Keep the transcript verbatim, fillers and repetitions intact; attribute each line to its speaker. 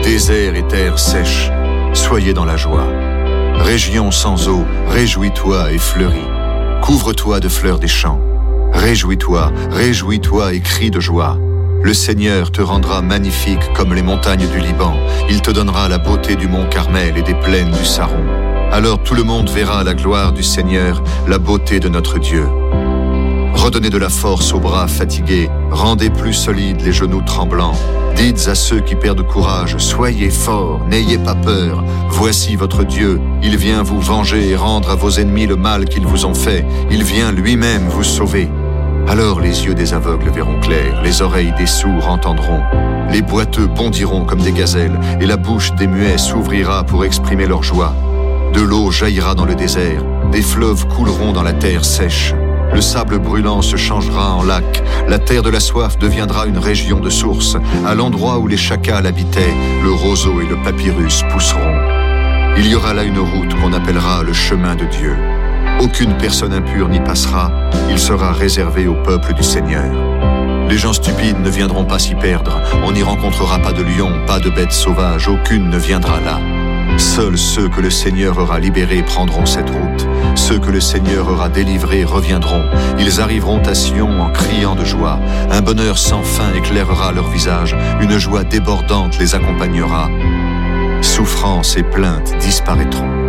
Speaker 1: Désert et terre sèche, soyez dans la joie. Région sans eau, réjouis-toi et fleuris. Couvre-toi de fleurs des champs. Réjouis-toi, réjouis-toi et crie de joie. Le Seigneur te rendra magnifique comme les montagnes du Liban. Il te donnera la beauté du mont Carmel et des plaines du Saron. Alors tout le monde verra la gloire du Seigneur, la beauté de notre Dieu. Redonnez de la force aux bras fatigués, rendez plus solides les genoux tremblants. Dites à ceux qui perdent courage, soyez forts, n'ayez pas peur. Voici votre Dieu, il vient vous venger et rendre à vos ennemis le mal qu'ils vous ont fait. Il vient lui-même vous sauver. Alors les yeux des aveugles verront clair, les oreilles des sourds entendront. Les boiteux bondiront comme des gazelles, et la bouche des muets s'ouvrira pour exprimer leur joie. De l'eau jaillira dans le désert, des fleuves couleront dans la terre sèche. Le sable brûlant se changera en lac, la terre de la soif deviendra une région de sources. À l'endroit où les chacals habitaient, le roseau et le papyrus pousseront. Il y aura là une route qu'on appellera le chemin de Dieu. Aucune personne impure n'y passera, il sera réservé au peuple du Seigneur. Les gens stupides ne viendront pas s'y perdre, on n'y rencontrera pas de lions, pas de bêtes sauvages, aucune ne viendra là. Seuls ceux que le Seigneur aura libérés prendront cette route. Ceux que le Seigneur aura délivrés reviendront. Ils arriveront à Sion en criant de joie. Un bonheur sans fin éclairera leur visage. Une joie débordante les accompagnera. Souffrance et plainte disparaîtront.